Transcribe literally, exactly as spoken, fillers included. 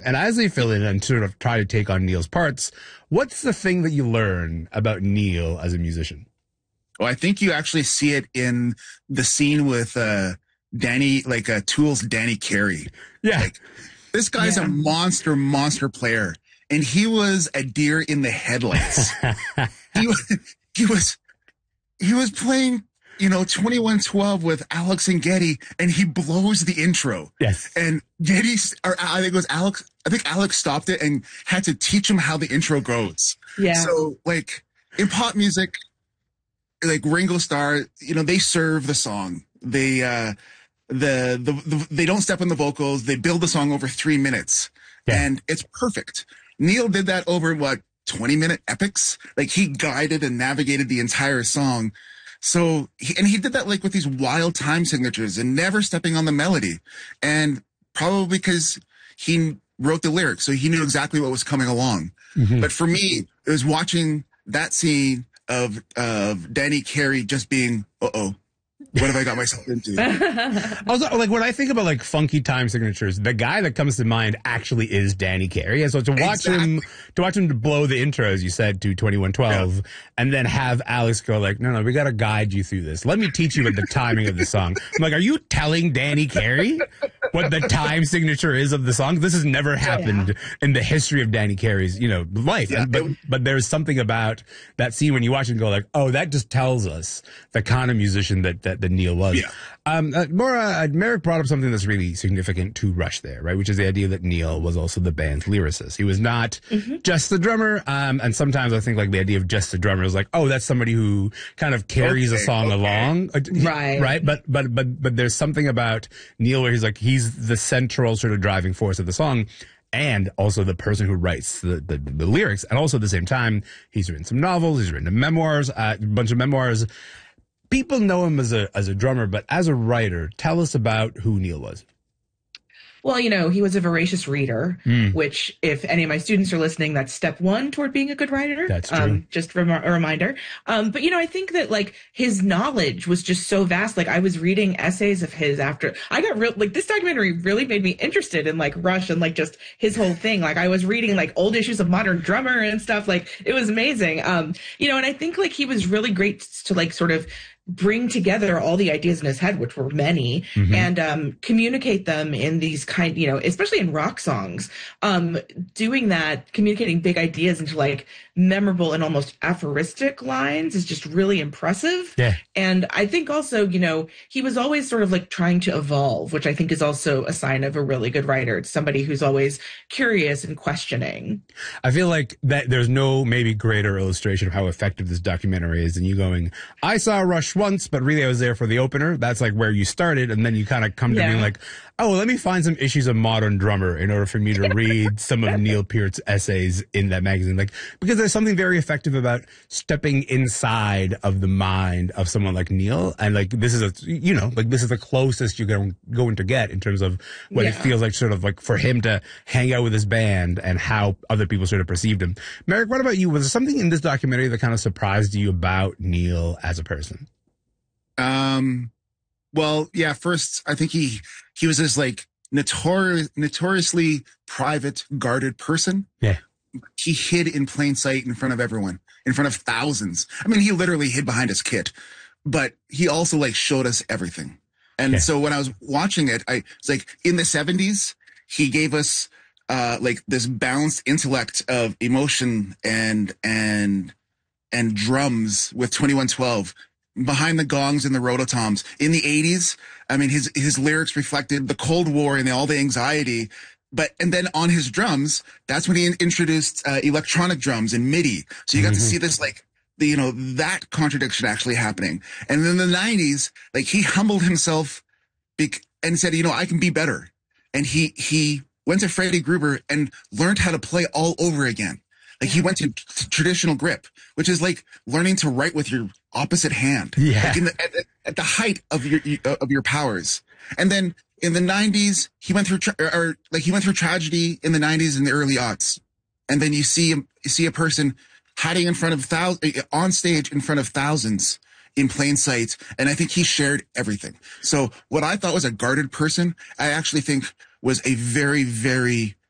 Um, and as they fill in and sort of try to take on Neil's parts, what's the thing that you learn about Neil as a musician? Well, I think you actually see it in the scene with uh, Danny, like uh, Tool's Danny Carey. Yeah. Like, this guy's Yeah. a monster, monster player. And he was a deer in the headlights. he, was, he was he was playing, you know, twenty-one twelve with Alex and Geddy, and he blows the intro. Yes. And Geddy, or I think it was Alex, I think Alex stopped it and had to teach him how the intro goes. Yeah. So, like, in pop music, like Ringo Starr, you know, they serve the song. They, uh, the, the, the, they don't step on the vocals. They build the song over three minutes Yeah. and it's perfect. Neil did that over what, twenty minute epics? Like he guided and navigated the entire song. So, he, and he did that like with these wild time signatures and never stepping on the melody. And probably because he wrote the lyrics, so he knew exactly what was coming along. Mm-hmm. But for me, it was watching that scene of of Danny Carey just being, uh-oh, what have I got myself into? Also, like when I think about like funky time signatures, the guy that comes to mind actually is Danny Carey. And so to watch Exactly. him, to watch him to blow the intro, as you said, to twenty-one twelve, yeah. and then have Alex go like, no, no, we got to guide you through this. Let me teach you what the timing of the song. I'm like, are you telling Danny Carey what the time signature is of the song? This has never happened yeah. in the history of Danny Carey's, you know, life. Yeah, and, but, it, but there's something about that scene when you watch it and go like, oh, that just tells us the kind of musician that, that, that Neil was. Yeah. Um, uh, Maura, uh, Merrick brought up something that's really significant to Rush there, right? Which is the idea that Neil was also the band's lyricist. He was not mm-hmm. just the drummer. Um, and sometimes I think like the idea of just the drummer is like, oh, that's somebody who kind of carries okay, a song okay. along. Right. Right. But, but, but, but there's something about Neil where he's like, he's the central sort of driving force of the song. And also the person who writes the, the, the lyrics. And also at the same time, he's written some novels, he's written memoirs, uh, a bunch of memoirs. People know him as a as a drummer, but as a writer, tell us about who Neil was. Well, you know, he was a voracious reader, mm. which if any of my students are listening, that's step one toward being a good writer. That's true. Um, just rem- a reminder. Um, but, you know, I think that like his knowledge was just so vast. Like I was reading essays of his after I got real, like this documentary really made me interested in like Rush and like just his whole thing. Like I was reading like old issues of Modern Drummer and stuff. Like it was amazing. Um, you know, and I think like he was really great to like sort of bring together all the ideas in his head, which were many, mm-hmm. and um, communicate them in these kind, you know, especially in rock songs, um, doing that, communicating big ideas into like memorable and almost aphoristic lines is just really impressive. Yeah. And I think also, you know, he was always sort of like trying to evolve, which I think is also a sign of a really good writer. It's somebody who's always curious and questioning. I feel like that there's no maybe greater illustration of how effective this documentary is than you going, I saw Rush once, but really I was there for the opener. That's like where you started. And then you kind of come to Yeah. being like, oh, let me find some issues of Modern Drummer in order for me to read some of Neil Peart's essays in that magazine. Like, because there's something very effective about stepping inside of the mind of someone like Neil. And like, this is a, you know, like this is the closest you're going, going to get in terms of what Yeah. it feels like sort of like for him to hang out with his band and how other people sort of perceived him. Merrick, what about you? Was there something in this documentary that kind of surprised you about Neil as a person? Um, well, yeah, first, I think he, he was this like notorious, notoriously private, guarded person. Yeah. He hid in plain sight in front of everyone, in front of thousands. I mean, he literally hid behind his kit, but he also like showed us everything. And yeah. so when I was watching it, I was like, in the seventies, he gave us, uh, like this balanced intellect of emotion and, and, and drums with twenty-one twelve. Behind the gongs and the rototoms. In the eighties, I mean, his, his lyrics reflected the Cold War and all the anxiety. But, and then on his drums, that's when he in- introduced uh, electronic drums and MIDI. So you got mm-hmm. to see this, like, the, you know, that contradiction actually happening. And in the nineties, like, he humbled himself bec- and said, you know, I can be better. And he, he went to Freddie Gruber and learned how to play all over again. Like he went to t- traditional grip, which is like learning to write with your opposite hand. Yeah. Like in the, at, at the height of your, of your powers. And then in the nineties, he went through, tra- or, or like he went through tragedy in the nineties and the early aughts. And then you see him, you see a person hiding in front of thousands, on stage in front of thousands in plain sight. And I think he shared everything. So what I thought was a guarded person, I actually think was a very, very